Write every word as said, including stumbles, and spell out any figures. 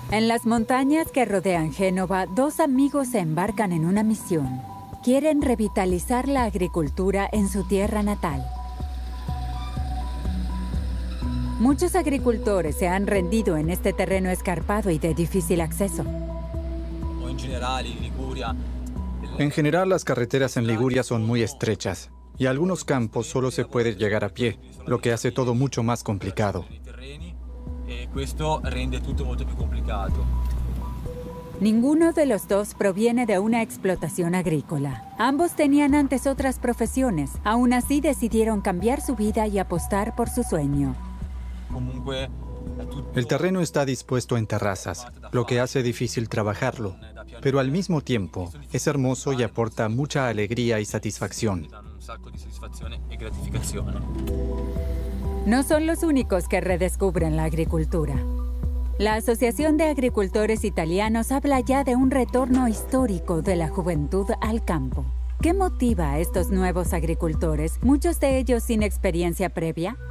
En las montañas que rodean Génova, dos amigos se embarcan en una misión. Quieren revitalizar la agricultura en su tierra natal. Muchos agricultores se han rendido en este terreno escarpado y de difícil acceso. En general, las carreteras en Liguria son muy estrechas y a algunos campos solo se puede llegar a pie, lo que hace todo mucho más complicado. Ninguno de los dos proviene de una explotación agrícola. Ambos tenían antes otras profesiones. Aún así decidieron cambiar su vida y apostar por su sueño. El terreno está dispuesto en terrazas, lo que hace difícil trabajarlo, pero al mismo tiempo es hermoso y aporta mucha alegría y satisfacción. No son los únicos que redescubren la agricultura. La Asociación de Agricultores Italianos habla ya de un retorno histórico de la juventud al campo. ¿Qué motiva a estos nuevos agricultores, muchos de ellos sin experiencia previa?